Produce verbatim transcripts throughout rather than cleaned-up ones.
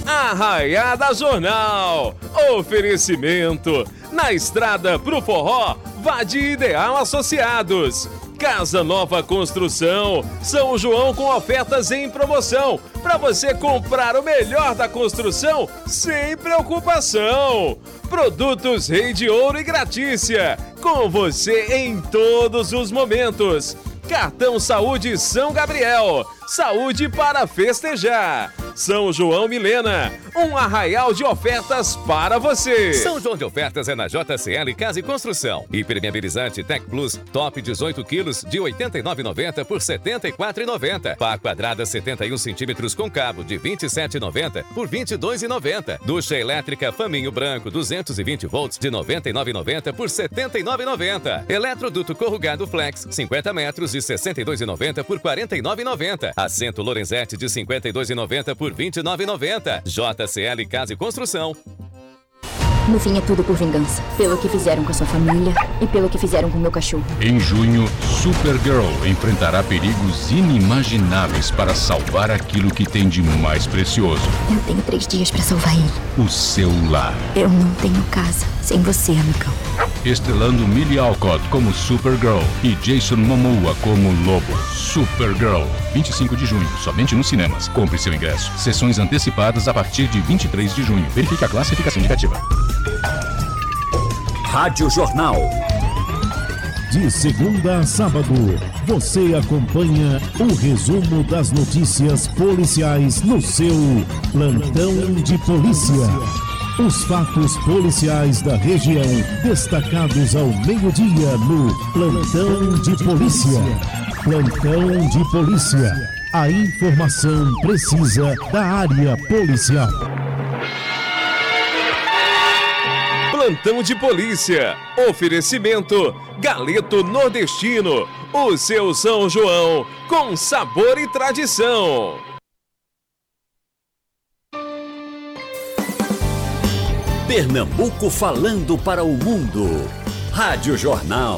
Arraiada Jornal. Oferecimento. Na estrada pro forró, vá de Ideal Associados. Casa Nova Construção. São João com ofertas em promoção. Para você comprar o melhor da construção sem preocupação. Produtos Rei de Ouro e Gratícia. Com você em todos os momentos. Cartão Saúde São Gabriel. Saúde para festejar. São João Milena, um arraial de ofertas para você. São João de ofertas é na J C L Casa e Construção. Impermeabilizante Tec Plus Top dezoito quilos de oitenta e nove reais e noventa centavos por setenta e quatro reais e noventa centavos. Pá quadrada setenta e um centímetros com cabo de vinte e sete reais e noventa centavos por vinte e dois reais e noventa centavos. Ducha elétrica Faminho Branco duzentos e vinte volts de noventa e nove reais e noventa centavos por setenta e nove reais e noventa centavos. Eletroduto corrugado Flex cinquenta metros de sessenta e dois reais e noventa centavos por quarenta e nove reais e noventa centavos. Assento Lorenzetti de cinquenta e dois reais e noventa centavos por vinte e nove reais e noventa centavos. J C L Casa e Construção. No fim é tudo por vingança. Pelo que fizeram com a sua família e pelo que fizeram com o meu cachorro. Em junho, Supergirl enfrentará perigos inimagináveis para salvar aquilo que tem de mais precioso. Eu tenho três dias para salvar ele. O seu lar. Eu não tenho casa sem você, amigão. Estrelando Millie Alcott como Supergirl e Jason Momoa como Lobo. Supergirl, vinte e cinco de junho, somente nos cinemas. Compre seu ingresso. Sessões antecipadas a partir de vinte e três de junho. Verifique a classificação indicativa. Rádio Jornal. De segunda a sábado, você acompanha o resumo das notícias policiais no seu Plantão de Polícia. Os fatos policiais da região, destacados ao meio-dia no Plantão de Polícia. Plantão de Polícia. A informação precisa da área policial. Plantão de Polícia. Oferecimento Galeto Nordestino. O seu São João com sabor e tradição. Pernambuco falando para o mundo. Rádio Jornal.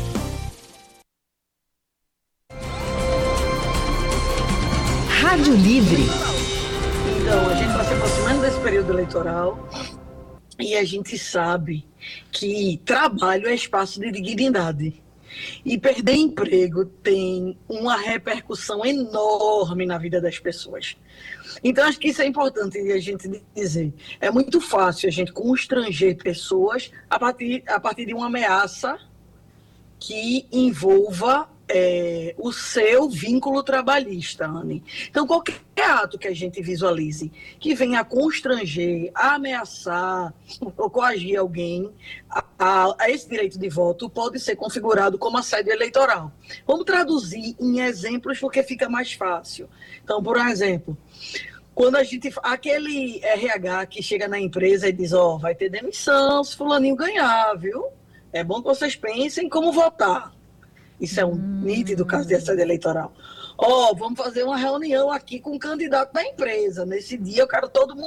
Rádio Livre. Então, a gente está se aproximando desse período eleitoral e a gente sabe que trabalho é espaço de dignidade. E perder emprego tem uma repercussão enorme na vida das pessoas. Então, acho que isso é importante a gente dizer. É muito fácil a gente constranger pessoas a partir, a partir de uma ameaça que envolva é, o seu vínculo trabalhista, Anne. Então, qualquer ato que a gente visualize que venha a constranger, a ameaçar ou coagir alguém a, a, a esse direito de voto pode ser configurado como assédio eleitoral. Vamos traduzir em exemplos porque fica mais fácil. Então, por exemplo, quando a gente, aquele R H que chega na empresa e diz, ó, oh, vai ter demissão se fulaninho ganhar, viu? É bom que vocês pensem como votar. Isso é um hum. nítido caso de assédio eleitoral. Ó, oh, vamos fazer uma reunião aqui com o candidato da empresa. Nesse dia eu quero todo mundo